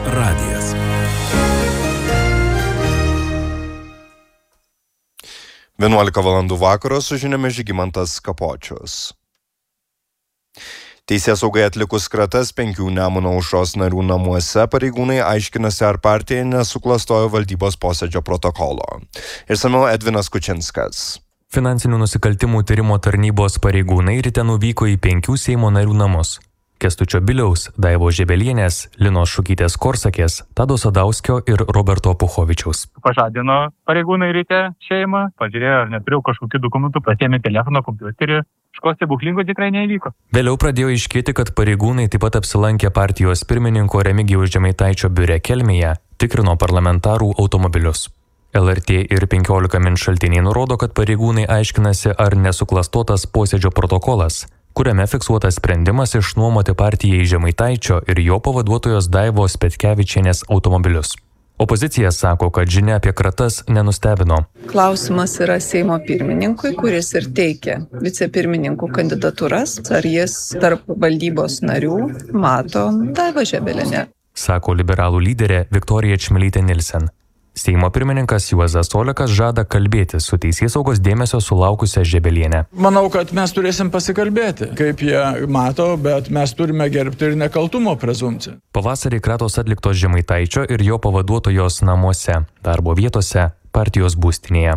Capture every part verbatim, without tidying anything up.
radijas. vienuolika valandų vakaro su žiniomis Žygimantas Kapočius. Teisėsaugai atlikus kratas penkių Nemuno aušros narių namuose pareigūnai aiškinasi, ar partija nesuklastojo valdybos posėdžio protokolo. Išsamiau Edvinas Kučinskas. Finansinių nusikaltimų tyrimo tarnybos pareigūnai ryte nuvyko į penkių Seimo narių namus. Kęstučio Biliaus, Daivos Žebelienės, Linos Šukytės Korsakės, Tado Sadauskio ir Roberto Puchovičiaus. Pažadino pareigūnai ryte šeimą, pažiūrėjo, ar neturėjau kažkokių dokumentų, pasiėmė telefoną, kompiuterį. Kažko stebuklingo tikrai neįvyko. Vėliau pradėjo aiškėti, kad pareigūnai taip pat apsilankė partijos pirmininko Remigijaus Žemaitaičio biure Kelmėje, tikrino parlamentarų automobilius. L R T ir penkiolika min šaltiniai nurodo, kad pareigūnai aiškinasi, ar nesuklastotas posėdžio protokolas, kuriame fiksuotas sprendimas išnuomoti partijai Žemaitaičio ir jo pavaduotojos Daivos Petkevičienės automobilius. Opozicija sako, kad žinia apie kratas nenustebino. Klausimas yra Seimo pirmininkui, kuris ir teikia vicepirmininkų kandidatūras, ar jis tarp valdybos narių mato Daivą Žebelienę. Sako liberalų lyderė Viktorija Čmilytė Nilsen. Seimo pirmininkas Juozas Olekas žada kalbėti su teisėsaugos dėmesio sulaukusią Žebelienę. Manau, kad mes turėsim pasikalbėti, kaip jie mato, bet mes turime gerbti ir nekaltumo prezumpciją. Pavasarį kratos atliktos Žemaitaičio ir jo pavaduotojos namuose, darbo vietose, partijos būstinėje.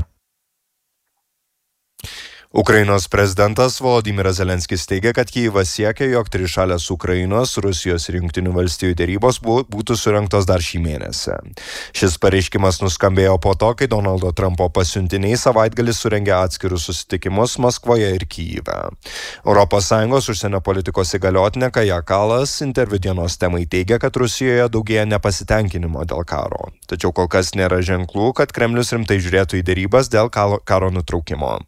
Ukrainos prezidentas Volodymyras Zelenskis teigia, kad Kijevas siekia, jog trišalės Ukrainos, Rusijos ir Jungtinių valstijų derybos būtų surengtos dar šį mėnesį. Šis pareiškimas nuskambėjo po to, kai Donaldo Trumpo pasiuntiniai savaitgalį surengė atskirus susitikimus Maskvoje ir Kijeve. Europos Sąjungos užsienio politikos įgaliotinė Kaja Kallas interviu dienos temai teigia, kad Rusijoje daugėja nepasitenkinimo dėl karo. Tačiau kol kas nėra ženklų, kad Kremlius rimtai žiūrėtų į derybas dėl karo nutraukimo.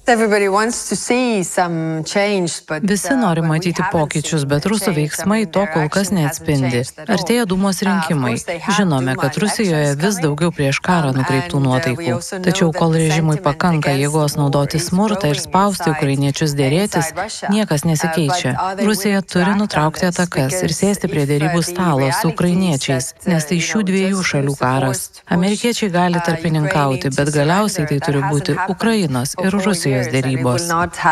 Visi nori matyti pokyčius, bet rusų veiksmai to kol kas neatspindi. Artėja Dūmos rinkimai. Žinome, kad Rusijoje vis daugiau prieš karą nukreiptų nuotaikų. Tačiau kol režimui pakanka jėgos naudoti smurtą ir spausti ukrainiečius dėrėtis, niekas nesikeičia. Rusija turi nutraukti atakas ir sėsti prie derybų stalo su ukrainiečiais, nes tai šių dviejų šalių karas. Amerikiečiai gali tarpininkauti, bet galiausiai tai turi būti Ukrainos ir Rusijos dėrybos.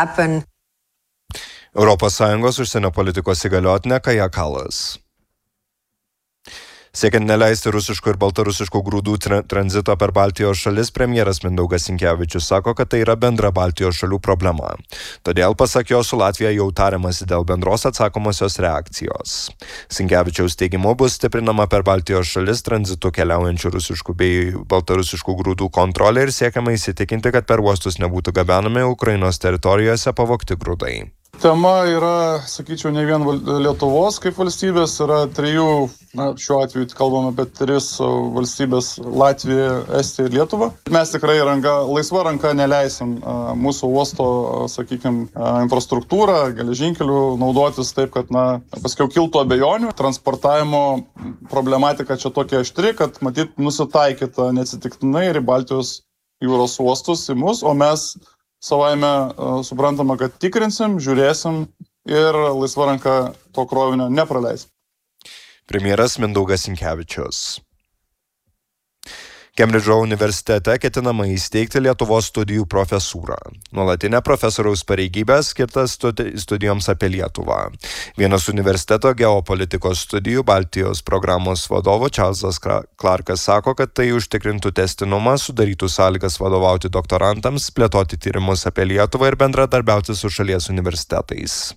Europos Sąjungos užsienio politikos įgaliotinė Kaja Kallas. Siekiant neleisti rusiškų ir baltarusiškų grūdų tra- tranzito per Baltijos šalis, premjeras Mindaugas Sinkevičius sako, kad tai yra bendra Baltijos šalių problema. Todėl, pasak jo, su Latvija jau tariamasi dėl bendros atsakomosios reakcijos. Sinkevičiaus teigimu bus stiprinama per Baltijos šalis tranzitu keliaujančių rusiškų bei baltarusiškų grūdų kontrolė ir siekiama įsitikinti, kad per uostus nebūtų gabenami Ukrainos teritorijose pavogti grūdai. Tema yra, sakyčiau, ne vien Lietuvos kaip valstybės, yra trijų, na, šiuo atveju kalbame apie tris valstybės - Latvija, Estija ir Lietuva. Mes tikrai ranka, laisva ranka neleisim a, mūsų uosto, sakykime, infrastruktūrą, geležinkelių naudotis taip, kad, na, paskiau kiltų abejonių. Transportavimo problematika čia tokia aštri, kad matyt nusitaikyta neatsitiktinai ir į Baltijos jūros uostus į mus, o mes savaime uh, suprantama, kad tikrinsim, žiūrėsim ir laisva ranka to krovinio nepraleis. Premjeras Mindaugas Sinkevičius. Kembridžo universitete ketinama įsteigti Lietuvos studijų profesūrą. Nuolatinė profesoriaus pareigybė skirta studi- studijoms apie Lietuvą. Vienas universiteto geopolitikos studijų Baltijos programos vadovo Čarlzas Clarkas sako, kad tai užtikrintų tęstinumą, sudarytų sąlygas vadovauti doktorantams, plėtoti tyrimus apie Lietuvą ir bendradarbiauti su šalies universitetais.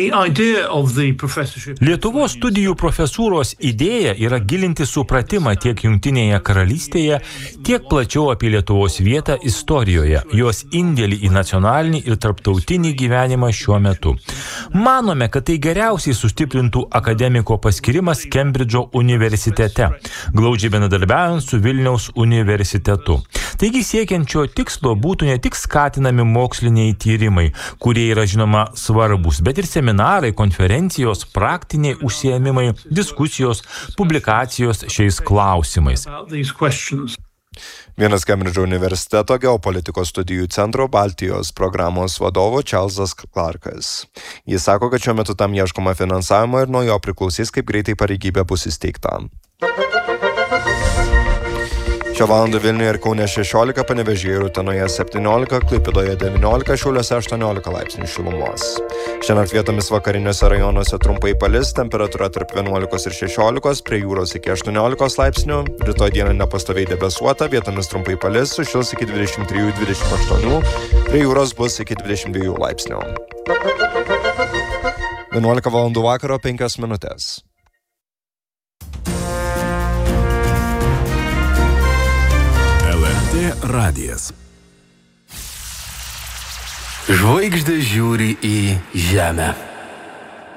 Lietuvos studijų profesūros idėja yra gilinti supratimą tiek Jungtinėje karalystėje, tiek plačiau apie Lietuvos vietą istorijoje, jos indėlį į nacionalinį ir tarptautinį gyvenimą šiuo metu. Manome, kad tai geriausiai sustiprintų akademiko paskirimas Kembridžo universitete, glaudžiai bendradarbiaujant su Vilniaus universitetu. Taigi siekiančio tikslo būtų ne tik skatinami moksliniai tyrimai, kurie yra žinoma svarbus, bet ir seminarai, konferencijos, praktiniai užsiėmimai, diskusijos, publikacijos šiais klausimais. Vienas Kembridžo universiteto geopolitikos studijų centro Baltijos programos vadovo Čarlzas Clarkas. Jis sako, kad šiuo metu tam ieškoma finansavimo ir nuo jo priklausys, kaip greitai pareigybė bus įsteigta. Šią valandą Vilniuje ir Kaune šešiolika, Panevėžyje ir Utenoje septyniolika, Klaipėdoje devyniolika, Šiauliuose aštuoniolika laipsnių šilumos. Šiandien vietomis vakariniuose rajonuose trumpai palis, temperatūra tarp vienuolikos ir šešiolikos, prie jūros iki aštuoniolikos laipsnių, rytoj dieną nepastoviai debesuota, vietomis trumpai palis, sušils iki dvidešimt trijų dvidešimt aštuonių, prie jūros bus iki dvidešimt dviejų laipsnių. vienuolika valandų vakaro penkios minutės. Radijas. Žvaigždės žiūri į žemę.